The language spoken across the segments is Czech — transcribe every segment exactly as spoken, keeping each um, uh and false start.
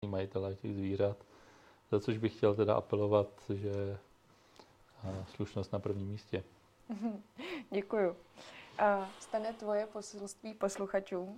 majitelé těch zvířat, za což bych chtěl teda apelovat, že slušnost na prvním místě. Děkuju. A Stane, tvoje poselství posluchačům?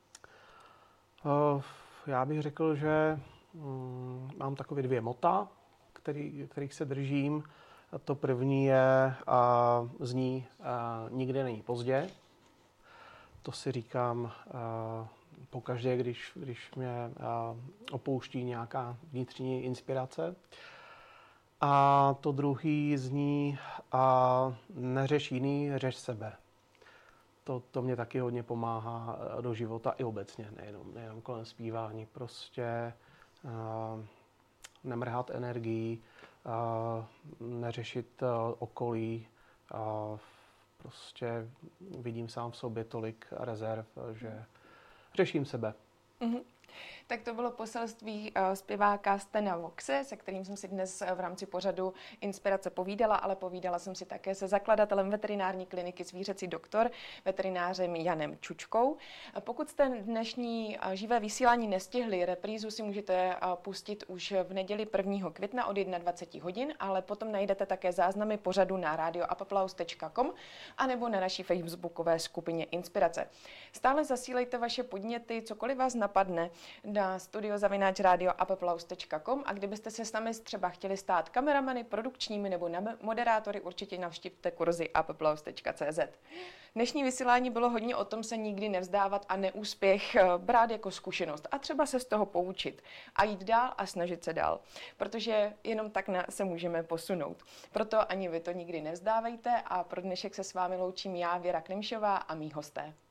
Uh, já bych řekl, že um, mám takové dvě mota, který, kterých se držím. To první je, uh, zní, uh, nikdy není pozdě. To si říkám uh, pokaždé, když, když mě uh, opouští nějaká vnitřní inspirace. A to druhý zní, uh, neřeš jiný, řeš sebe. To, to mě taky hodně pomáhá do života i obecně, nejenom, nejenom kolem zpívání. Prostě uh, nemrhat energií, uh, neřešit uh, okolí. Uh, prostě vidím sám v sobě tolik rezerv, že řeším sebe. Mm-hmm. Tak to bylo poselství uh, zpěváka Stana Voxe, se kterým jsem si dnes v rámci pořadu Inspirace povídala, ale povídala jsem si také se zakladatelem veterinární kliniky Zvířecí doktor, veterinářem Janem Čučkou. Pokud jste dnešní uh, živé vysílání nestihli, reprízu si můžete uh, pustit už v neděli prvního května od dvacet jedna hodin, ale potom najdete také záznamy pořadu na radio apaplaus tečka com anebo na naší facebookové skupině Inspirace. Stále zasílejte vaše podněty, cokoliv vás napadne, na studio zavináč radio apaplaus tečka com a kdybyste se s námi třeba chtěli stát kameramany, produkčními nebo moderátory, určitě navštivte kurzy apaplaus tečka cé zet. Dnešní vysílání bylo hodně o tom se nikdy nevzdávat a neúspěch brát jako zkušenost a třeba se z toho poučit a jít dál a snažit se dál, protože jenom tak se můžeme posunout. Proto ani vy to nikdy nevzdávejte a pro dnešek se s vámi loučím já, Věra Klimšová a mý hosté.